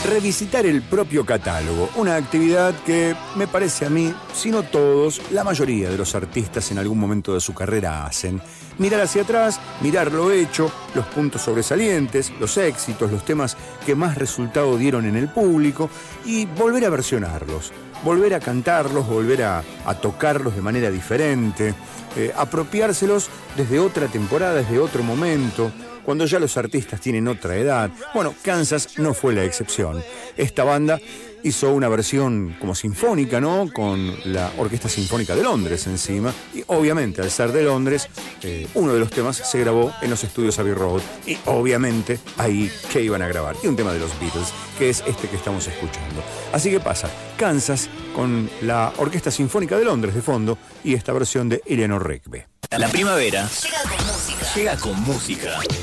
revisitar el propio catálogo, una actividad que me parece a mí, si no todos, la mayoría de los artistas en algún momento de su carrera hacen. Mirar hacia atrás, mirar lo hecho, los puntos sobresalientes, los éxitos, los temas que más resultado dieron en el público y volver a versionarlos, volver a cantarlos, volver a tocarlos de manera diferente, apropiárselos desde otra temporada, desde otro momento, cuando ya los artistas tienen otra edad. Bueno, Kansas no fue la excepción. Esta banda hizo una versión como sinfónica, ¿no? Con la Orquesta Sinfónica de Londres encima. Y obviamente, al ser de Londres, uno de los temas se grabó en los estudios Abbey Road. Y obviamente, ahí, ¿qué iban a grabar? Y un tema de los Beatles, que es este que estamos escuchando. Así que pasa, Kansas con la Orquesta Sinfónica de Londres de fondo y esta versión de Eleanor Rigby. La primavera llega con música.